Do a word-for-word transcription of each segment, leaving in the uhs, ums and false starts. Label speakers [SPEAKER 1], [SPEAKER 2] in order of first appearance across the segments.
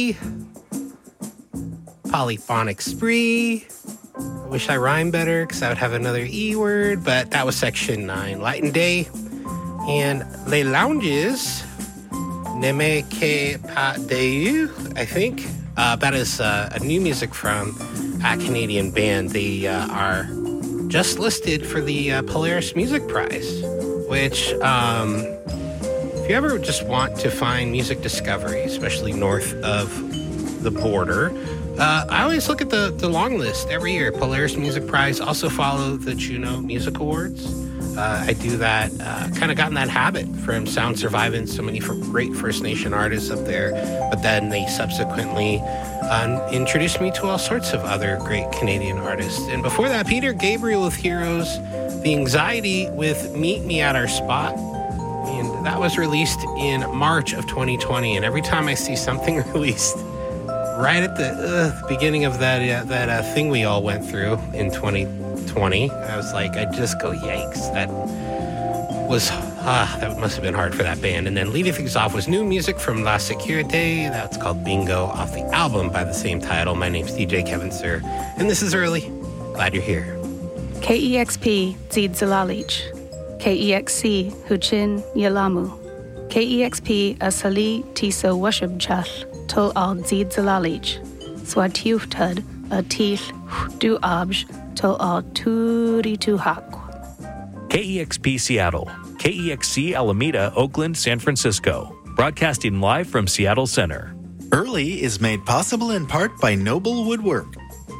[SPEAKER 1] Polyphonic Spree. I wish I rhymed better because I would have another E word, but that was section nine. Light and Day. And Les Lounges. Neme Que Pa Deu, I think. Uh, that is uh, a new music from a Canadian band. They uh, are just listed for the uh, Polaris Music Prize, which, um, if you ever just want to find music discovery, especially north of the border, uh, I always look at the, the long list every year. Polaris Music Prize, also follow the Juno Music Awards. Uh, I do that, uh, kind of got in that habit from Sound Survivance, so many for great First Nation artists up there, but then they subsequently uh, introduced me to all sorts of other great Canadian artists. And before that, Peter Gabriel with Heroes, The Anxiety with Meet Me at Our Spot, and that was released in March of twenty twenty, and every time I see something released right at the uh, beginning of that, uh, that uh, thing we all went through in twenty twenty, I was like, I just go, yikes. That was, ah, that must have been hard for that band. And then leading things off was new music from La Securite. That's called Bingo, off the album by the same title. My name's D J Kevin Sir, and this is Early. Glad you're here.
[SPEAKER 2] K E X P Zid Zalalich. K E X C Huchin Yalamu. K E X P Asali Tiso Worship Chal Tul Al Zid Zalalich. Swatiuftud a Til Du Abj Tul Al Turi Tuhak.
[SPEAKER 3] K E X P Seattle, K E X C Alameda, Oakland, San Francisco. Broadcasting live from Seattle Center.
[SPEAKER 4] Early is made possible in part by Noble Woodwork.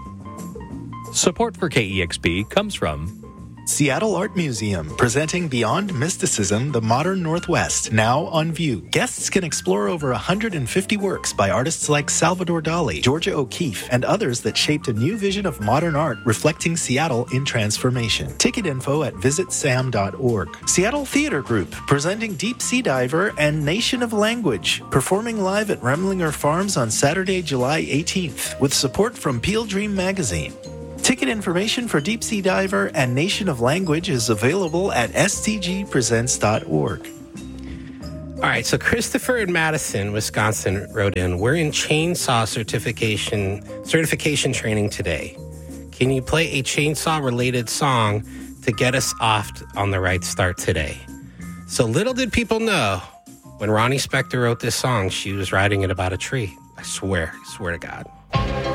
[SPEAKER 3] Support for K E X P comes from
[SPEAKER 4] Seattle Art Museum, presenting Beyond Mysticism, the Modern Northwest, now on view. Guests can explore over one hundred fifty works by artists like Salvador Dali, Georgia O'Keeffe, and others that shaped a new vision of modern art reflecting Seattle in transformation. Ticket info at visit sam dot org. Seattle Theater Group, presenting Deep Sea Diver and Nation of Language, performing live at Remlinger Farms on Saturday, July eighteenth, with support from Peel Dream Magazine. Ticket information for Deep Sea Diver and Nation of Language is available at s t g presents dot org.
[SPEAKER 1] All right, so Christopher in Madison, Wisconsin wrote in, we're in chainsaw certification certification training today. Can you play a chainsaw-related song to get us off on the right start today? So little did people know, when Ronnie Spector wrote this song, she was writing it about a tree. I swear, I swear to God.